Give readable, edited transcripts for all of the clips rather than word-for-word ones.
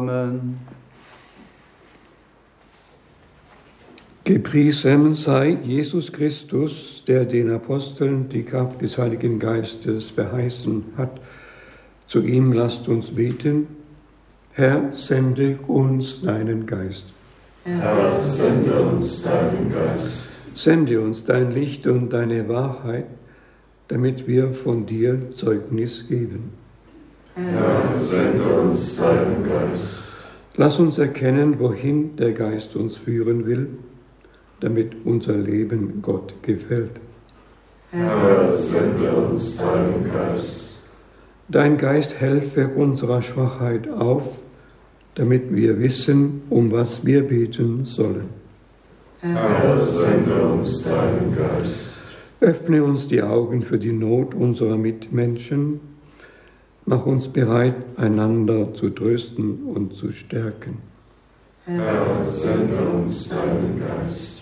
Amen. Gepriesen sei Jesus Christus, der den Aposteln die Kraft des Heiligen Geistes verheißen hat. Zu ihm lasst uns beten. Herr, sende uns deinen Geist. Herr, sende uns deinen Geist. Sende uns dein Licht und deine Wahrheit, damit wir von dir Zeugnis geben. Herr, sende uns deinen Geist. Lass uns erkennen, wohin der Geist uns führen will, damit unser Leben Gott gefällt. Herr, sende uns deinen Geist. Dein Geist helfe unserer Schwachheit auf, damit wir wissen, um was wir beten sollen. Herr, sende uns deinen Geist. Öffne uns die Augen für die Not unserer Mitmenschen. Mach uns bereit, einander zu trösten und zu stärken. Herr, sende uns deinen Geist.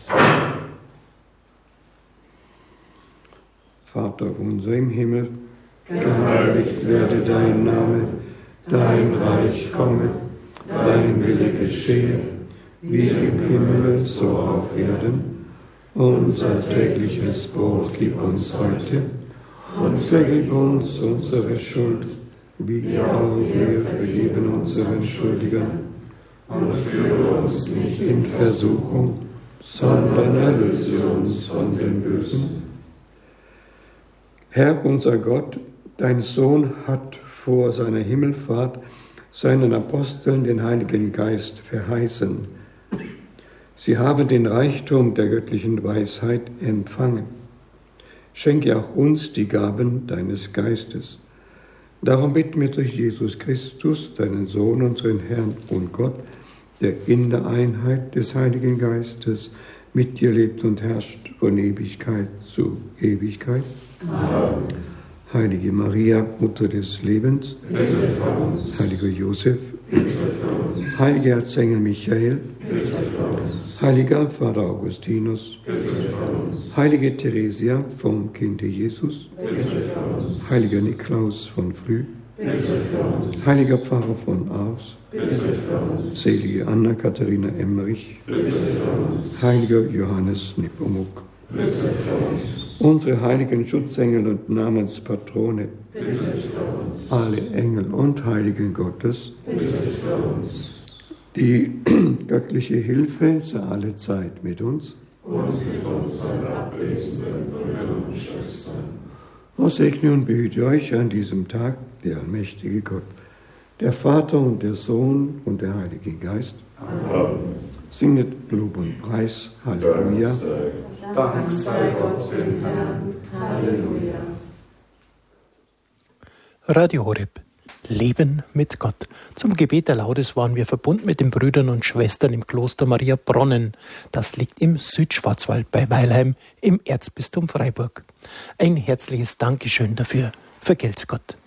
Vater unser im Himmel, geheiligt werde dein Name, dein Reich komme, dein Wille geschehe, wie im Himmel so auf Erden. Unser tägliches Brot gib uns heute und vergib uns unsere Schuld, wie auch wir vergeben unseren Schuldigern. Und führe uns nicht In Versuchung, sondern erlöse uns von dem Bösen. Herr unser Gott, dein Sohn hat vor seiner Himmelfahrt seinen Aposteln den Heiligen Geist verheißen. Sie haben den Reichtum der göttlichen Weisheit empfangen. Schenke auch uns die Gaben deines Geistes. Darum bitten wir durch Jesus Christus, deinen Sohn, unseren Herrn und Gott, der in der Einheit des Heiligen Geistes mit dir lebt und herrscht von Ewigkeit zu Ewigkeit. Amen. Heilige Maria, Mutter des Lebens, Bitte für uns. Heiliger Josef, Bitte für uns. Heiliger Erzengel Michael, Bitte für uns. Heiliger Vater Augustinus, Bitte für uns. Heilige Theresia vom Kinde Jesus, Bitte für uns. Heiliger Niklaus von Flü, Bitte für uns. Heiliger Pfarrer von Ars, Bitte für uns. selige Anna-Katharina Emmerich, Bitte für uns. Heiliger Johannes Nepomuk, Bitte für uns. unsere heiligen Schutzengel und Namenspatrone, Bitte für uns. alle Engel und Heiligen Gottes, Bitte für uns. die göttliche Hilfe sei alle Zeit mit uns. Und mit unseren abwesenden Brüdern und Schwestern. O segne und behüte euch an diesem Tag der allmächtige Gott, der Vater und der Sohn und der Heilige Geist. Amen. Singet Lob und Preis. Halleluja. Dank sei Gott dem Herrn. Halleluja. Radio Horeb. Leben mit Gott. Zum Gebet der Laudes waren wir verbunden mit den Brüdern und Schwestern im Kloster Maria Bronnen. Das liegt im Südschwarzwald bei Weilheim im Erzbistum Freiburg. Ein herzliches Dankeschön dafür. Vergelt's Gott.